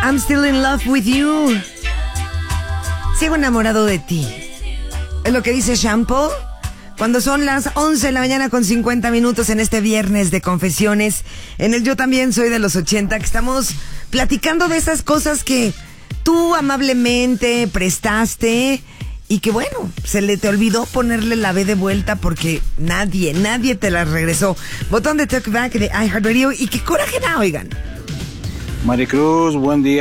I'm still in love with you. Sigo enamorado de ti. Es lo que dice Sean Paul cuando son las 11 de la mañana con 50 minutos en este viernes de confesiones. En el Yo También Soy de los 80, que estamos platicando de esas cosas que tú amablemente prestaste y que bueno, se te olvidó ponerle la B de vuelta porque nadie te la regresó. Botón de Talk Back de iHeartRadio y qué coraje da, oigan. Maricruz, buen día.